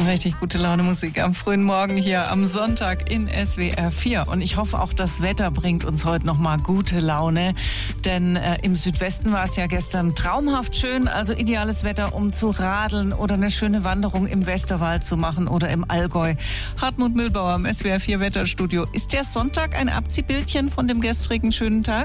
Richtig gute Laune Musik am frühen Morgen hier am Sonntag in SWR 4. Und ich hoffe, auch das Wetter bringt uns heute nochmal gute Laune. Denn im Südwesten war es ja gestern traumhaft schön. Also ideales Wetter, um zu radeln oder eine schöne Wanderung im Westerwald zu machen oder im Allgäu. Hartmut Mühlbauer im SWR 4 Wetterstudio. Ist der Sonntag ein Abziehbildchen von dem gestrigen schönen Tag?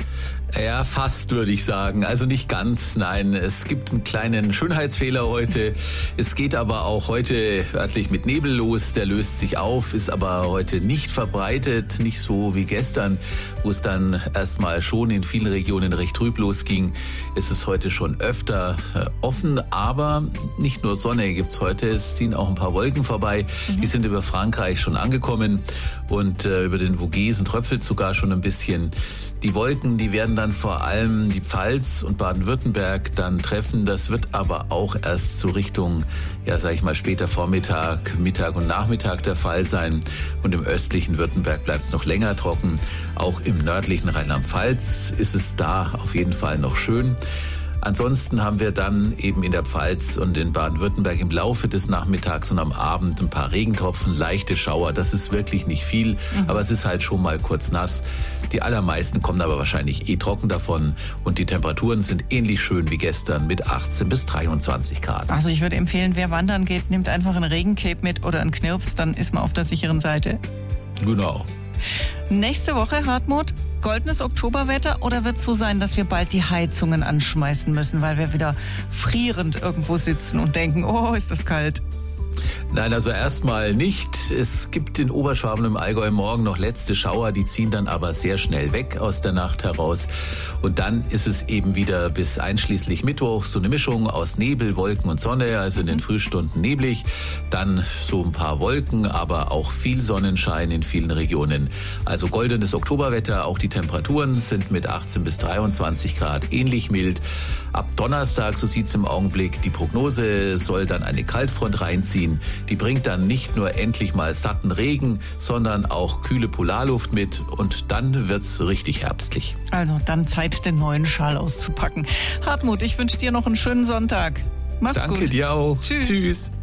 Ja, fast würde ich sagen. Also nicht ganz, nein. Es gibt einen kleinen Schönheitsfehler heute. Es geht aber auch heute örtlich mit Nebel los. Der löst sich auf, ist aber heute nicht verbreitet. Nicht so wie gestern, wo es dann erstmal schon in vielen Regionen recht trüb losging. Es ist heute schon öfter offen, aber nicht nur Sonne gibt's heute. Es ziehen auch ein paar Wolken vorbei. Die sind über Frankreich schon angekommen und über den Vogesen tröpfelt sogar schon ein bisschen. Die Wolken, die werden dann vor allem die Pfalz und Baden-Württemberg dann treffen. Das wird aber auch erst so Richtung, ja, sag ich mal, später Vormittag, Mittag und Nachmittag der Fall sein. Und im östlichen Württemberg bleibt es noch länger trocken. Auch im nördlichen Rheinland-Pfalz ist es da auf jeden Fall noch schön. Ansonsten haben wir dann eben in der Pfalz und in Baden-Württemberg im Laufe des Nachmittags und am Abend ein paar Regentropfen, leichte Schauer. Das ist wirklich nicht viel, aber es ist halt schon mal kurz nass. Die allermeisten kommen aber wahrscheinlich trocken davon und die Temperaturen sind ähnlich schön wie gestern mit 18 bis 23 Grad. Also ich würde empfehlen, wer wandern geht, nimmt einfach ein Regencape mit oder einen Knirps, dann ist man auf der sicheren Seite. Genau. Nächste Woche, Hartmut, goldenes Oktoberwetter oder wird es so sein, dass wir bald die Heizungen anschmeißen müssen, weil wir wieder frierend irgendwo sitzen und denken, oh, ist das kalt? Nein, also erstmal nicht. Es gibt in Oberschwaben im Allgäu morgen noch letzte Schauer, die ziehen dann aber sehr schnell weg aus der Nacht heraus. Und dann ist es eben wieder bis einschließlich Mittwoch so eine Mischung aus Nebel, Wolken und Sonne, also in den Frühstunden neblig. Dann so ein paar Wolken, aber auch viel Sonnenschein in vielen Regionen. Also goldenes Oktoberwetter, auch die Temperaturen sind mit 18 bis 23 Grad ähnlich mild. Ab Donnerstag, so sieht's im Augenblick, die Prognose soll dann eine Kaltfront reinziehen. Die bringt dann nicht nur endlich mal satten Regen, sondern auch kühle Polarluft mit und dann wird's richtig herbstlich. Also dann Zeit, den neuen Schal auszupacken. Hartmut, ich wünsche dir noch einen schönen Sonntag. Mach's gut. Danke dir auch. Tschüss. Tschüss.